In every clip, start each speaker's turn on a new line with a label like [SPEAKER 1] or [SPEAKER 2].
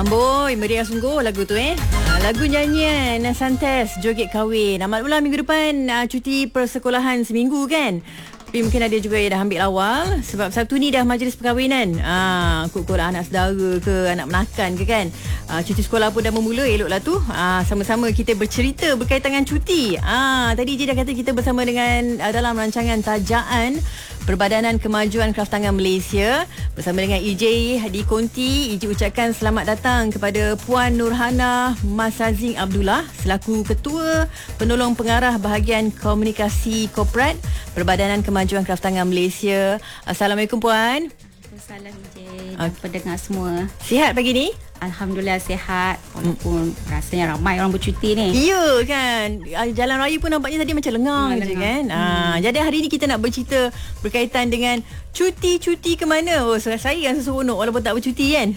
[SPEAKER 1] Amboi, meriah sungguh lagu tu lagu nyanyian Santes Joget Kahwin. Amat pula minggu depan cuti persekolahan seminggu kan. Tapi mungkin ada juga yang dah ambil awal. Sebab Sabtu ni dah majlis perkahwinan. Kut-kut anak saudara ke, anak menakan ke kan. Cuti sekolah pun dah bermula. Eloklah tu. Sama-sama kita bercerita berkaitan dengan cuti. Tadi je dah kata kita bersama dengan dalam rancangan Tajaan Perbadanan Kemajuan Kraftangan Malaysia bersama dengan EJ di Konti. EJ ucapkan selamat datang kepada Puan Nurhana Masazing Abdullah selaku Ketua Penolong Pengarah Bahagian Komunikasi Korporat Perbadanan Kemajuan Kraftangan Malaysia. Assalamualaikum Puan.
[SPEAKER 2] Assalamualaikum EJ dan pendengar semua.
[SPEAKER 1] Sihat pagi ni?
[SPEAKER 2] Alhamdulillah sihat. Walaupun rasanya ramai orang bercuti ni.
[SPEAKER 1] Ya kan. Jalan raya pun nampaknya tadi macam lengang je kan. Jadi hari ni kita nak bercerita berkaitan dengan cuti-cuti ke mana. Saya yang seseronok walaupun tak bercuti kan.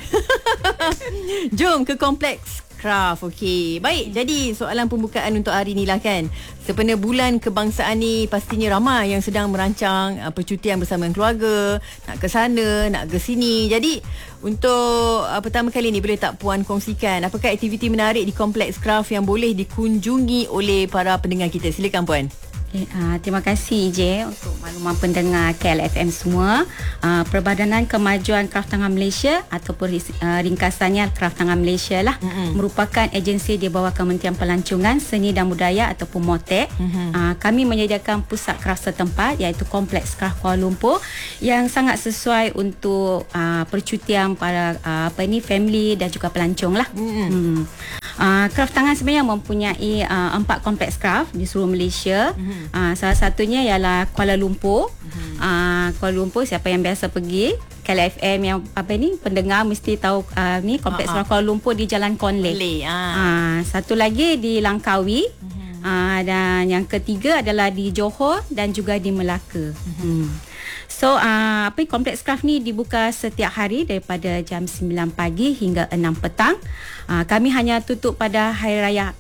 [SPEAKER 1] Jom ke Kompleks Craft. Okey. Baik, jadi soalan pembukaan untuk hari ni lah kan. Sempena bulan kebangsaan ni pastinya ramai yang sedang merancang percutian bersama keluarga, nak ke sana, nak ke sini. Jadi untuk pertama kali ni boleh tak Puan kongsikan apakah aktiviti menarik di Kompleks Craft yang boleh dikunjungi oleh para pendengar kita? Silakan Puan.
[SPEAKER 2] Terima kasih EJ untuk makluman pendengar KLFM semua. Perbadanan Kemajuan Kraftangan Malaysia ataupun ringkasannya Kraftangan Malaysia lah, merupakan agensi di bawah Kementerian Pelancongan Seni dan Budaya ataupun MOTEK. Kami menyediakan pusat kraft setempat iaitu Kompleks Kraft Kuala Lumpur yang sangat sesuai untuk percutian para family dan juga pelancong lah. Kraftangan sebenarnya mempunyai 4 kompleks kraft di seluruh Malaysia. Salah satunya ialah Kuala Lumpur. Kuala Lumpur, siapa yang biasa pergi KLFM yang pendengar mesti tahu ni Kompleks Kuala Lumpur di Jalan Konlek. Satu lagi di Langkawi. Dan yang ketiga adalah di Johor dan juga di Melaka. So Kompleks Craft ni dibuka setiap hari daripada jam 9 pagi hingga 6 petang. Kami hanya tutup pada hari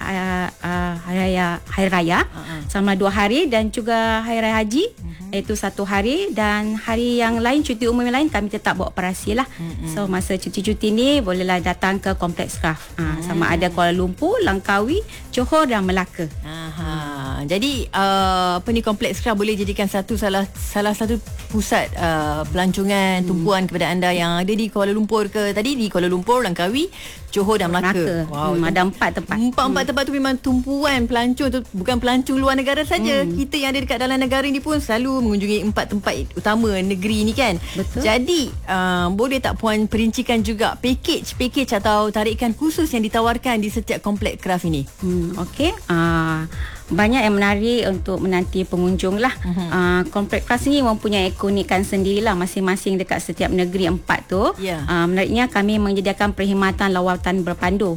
[SPEAKER 2] raya selama 2 hari dan juga hari raya haji iaitu 1 hari, dan hari yang lain, cuti umum yang lain kami tetap buat operasi lah. So masa cuti-cuti ni bolehlah datang ke Kompleks Craft. Sama ada Kuala Lumpur, Langkawi, Johor dan Melaka.
[SPEAKER 1] Jadi Kompleks Craft boleh jadikan salah satu pusat pelancongan tumpuan kepada anda yang ada di Kuala Lumpur ke tadi, di Kuala Lumpur, Langkawi, Johor dan Melaka.
[SPEAKER 2] Wow, ada 4 tempat.
[SPEAKER 1] Empat tempat tu memang tumpuan pelancong tu, bukan pelancong luar negara saja. Kita yang ada dekat dalam negara ni pun selalu mengunjungi 4 tempat utama negeri ni kan. Betul. Jadi boleh tak Puan perincikan juga package atau tarikan khusus yang ditawarkan di setiap Kompleks Craft ini?
[SPEAKER 2] Okey. Banyak yang menarik untuk menanti pengunjung lah. Kompleks Craft ni mempunyai keunikan sendirilah masing-masing dekat setiap negeri 4 tu. Menariknya kami menyediakan perkhidmatan lawatan berpandu.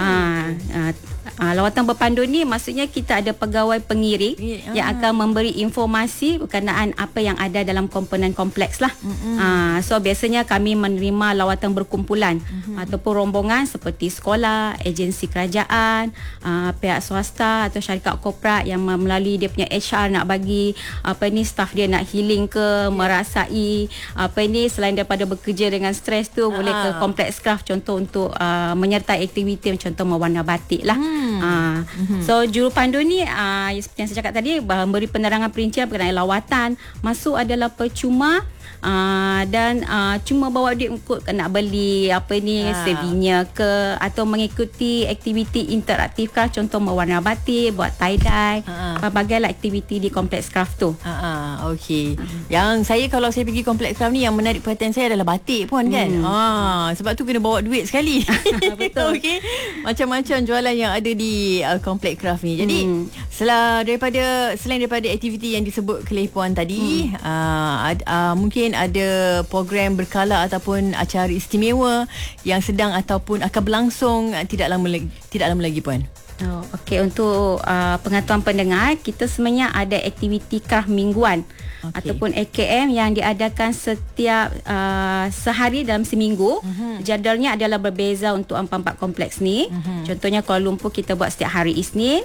[SPEAKER 2] Lawatan berpandu ni maksudnya kita ada pegawai pengiring yang akan memberi informasi berkenaan apa yang ada dalam komponen kompleks lah. So biasanya kami menerima lawatan berkumpulan ataupun rombongan seperti sekolah, agensi kerajaan, pihak swasta atau syarikat korporat yang melalui dia punya HR nak bagi staff dia nak healing ke, merasai selain daripada bekerja dengan stres tu, boleh ke Kompleks Craft contoh untuk menyertai aktiviti contoh mewarna batik lah. So jurupandu ni seperti yang saya cakap tadi, memberi penerangan perincian berkenaan lawatan. Masuk adalah percuma. Dan cuma bawa duit untuk nak beli CV-nya ke, atau mengikuti aktiviti interaktif kah, contoh mewarna batik, buat tie-dye, pelbagai aktiviti di Kompleks Craft tu.
[SPEAKER 1] Okey. Yang kalau saya pergi Kompleks Craft ni, yang menarik perhatian saya adalah batik pun kan. Sebab tu kena bawa duit sekali. Betul. Okey. Macam-macam jualan yang ada di Kompleks Craft ni. Jadi selain daripada aktiviti yang disebut oleh Puan tadi, mungkin ada program berkala ataupun acara istimewa yang sedang ataupun akan berlangsung tidak lama lagi Puan.
[SPEAKER 2] Oh, okey, untuk pengetahuan pendengar, kita sebenarnya ada aktiviti kraft mingguan ataupun AKM yang diadakan setiap sehari dalam seminggu. Jadualnya adalah berbeza untuk empat-empat kompleks ni. Contohnya Kuala Lumpur kita buat setiap hari Isnin,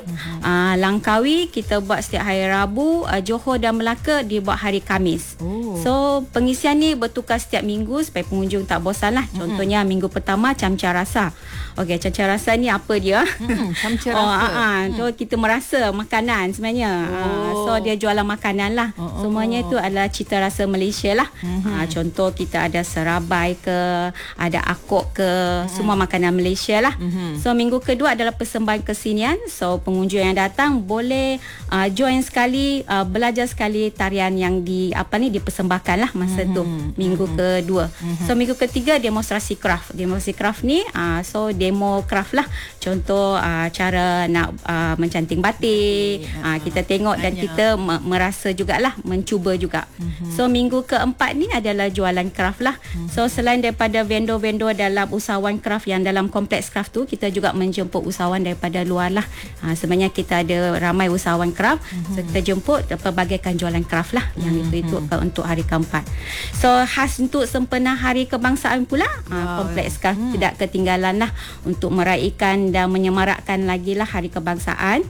[SPEAKER 2] Langkawi kita buat setiap hari Rabu, Johor dan Melaka dia buat hari Khamis. So pengisian ni bertukar setiap minggu supaya pengunjung tak bosan lah. Contohnya minggu pertama camcar rasa. Okey, camcar rasa ni apa dia?
[SPEAKER 1] Camcar rasa.
[SPEAKER 2] So kita merasa makanan sebenarnya. So dia jualan makanan lah. Semuanya itu adalah cita rasa Malaysia lah. Contoh kita ada serabai ke, ada akok ke, semua makanan Malaysia lah. So minggu kedua adalah persembahan kesenian. So pengunjung yang datang boleh join sekali, belajar sekali tarian yang dipersembahkan lah masa tu minggu kedua. So minggu ketiga demonstrasi kraft. Demonstrasi kraft ni so demo kraft lah. Contoh cara nak mencanting batik. Kita tengok dan kita merasa jugalah, mencuba juga. So minggu keempat ni adalah jualan kraft lah. So selain daripada vendor-vendor dalam usahawan kraft yang dalam kompleks kraft tu, kita juga menjemput usahawan daripada luar lah. Sebenarnya kita ada ramai usahawan kraft. So kita jemput pelbagaikan jualan kraft lah yang itu untuk hari keempat. So khas untuk sempena hari kebangsaan pula, kompleks kraft tidak ketinggalan lah untuk meraihkan dan menyemarakkan lagi lah hari kebangsaan.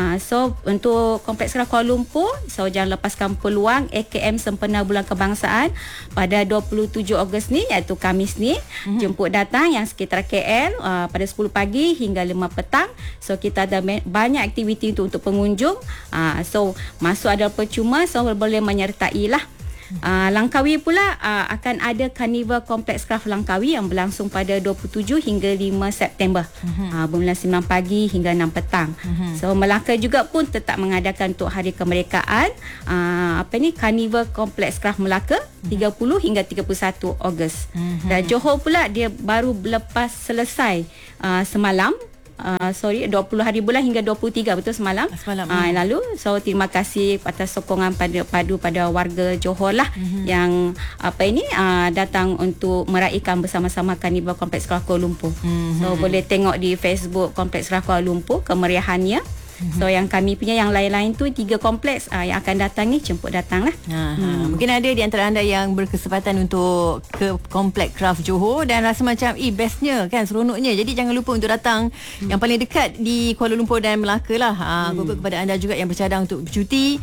[SPEAKER 2] So untuk kompleks kraft Kuala Lumpur, so jangan lepaskan peluang AKM sempena bulan kebangsaan pada 27 Ogos ni, iaitu Khamis ni. Jemput datang yang sekitar KL pada 10 pagi hingga 5 petang. So kita ada banyak aktiviti untuk pengunjung. So masuk adalah percuma, so boleh menyertai lah. Langkawi pula akan ada Karnival Kompleks Kraft Langkawi yang berlangsung pada 27 hingga 5 September. Bermula 9 pagi hingga 6 petang. So Melaka juga pun tetap mengadakan untuk hari kemerdekaan Karnival Kompleks Kraft Melaka 30 hingga 31 Ogos. Dan Johor pula dia baru lepas selesai semalam 20 hari bulan hingga 23, betul semalam. Lalu so terima kasih atas sokongan pada warga Johor lah yang datang untuk meraihkan bersama-sama Karnival Kompleks Kraft Kuala Lumpur. So boleh tengok di Facebook Kompleks Kraft Kuala Lumpur kemeriahannya. So yang kami punya yang lain-lain tu 3 kompleks yang akan datang ni jemput datang lah.
[SPEAKER 1] Mungkin ada di antara anda yang berkesempatan untuk ke Kompleks Kraft Johor dan rasa macam bestnya kan, seronoknya. Jadi jangan lupa untuk datang yang paling dekat di Kuala Lumpur dan Melaka lah. Gugur kepada anda juga yang bercadang untuk bercuti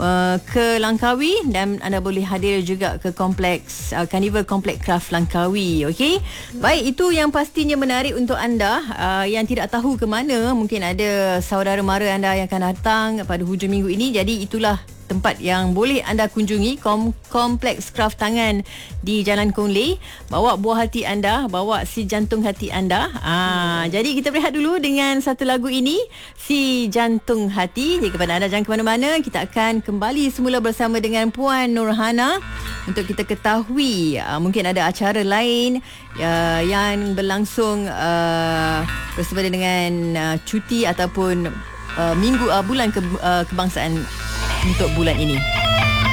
[SPEAKER 1] ke Langkawi, dan anda boleh hadir juga ke kompleks Karnival Kompleks Kraft Langkawi. Okey, baik, itu yang pastinya menarik untuk anda yang tidak tahu ke mana. Mungkin ada saudara mara anda yang akan datang pada hujung minggu ini. Jadi itulah tempat yang boleh anda kunjungi, Kompleks Kraft Tangan di Jalan Kong Lei. Bawa buah hati anda, bawa si jantung hati anda. Jadi kita berehat dulu dengan satu lagu ini, Si Jantung Hati. Jadi kepada anda jangan ke mana-mana, kita akan kembali semula bersama dengan Puan Nurhana untuk kita ketahui mungkin ada acara lain yang berlangsung bersama dengan cuti ataupun bulan kebangsaan untuk bulan ini.